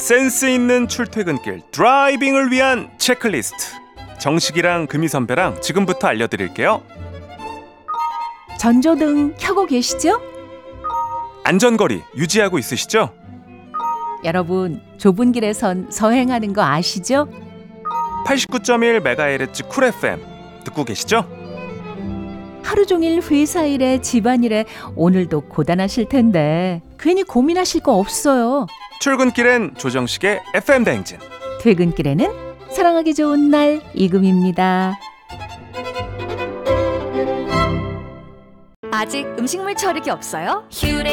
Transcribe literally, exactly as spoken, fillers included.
센스 있는 출퇴근길 드라이빙을 위한 체크리스트. 정식이랑 금희 선배랑 지금부터 알려드릴게요. 전조등 켜고 계시죠? 안전거리 유지하고 있으시죠? 여러분, 좁은 길에선 서행하는 거 아시죠? 팔십구 점 일 메가헤르츠 쿨 에프엠 듣고 계시죠? 하루 종일 회사 일에 집안일에 오늘도 고단하실 텐데 괜히 고민하실 거 없어요. 출근길엔 조정식의 에프엠 대행진, 퇴근길에는 사랑하기 좋은 날 이금입니다. 아직 음식물 처리기 없어요?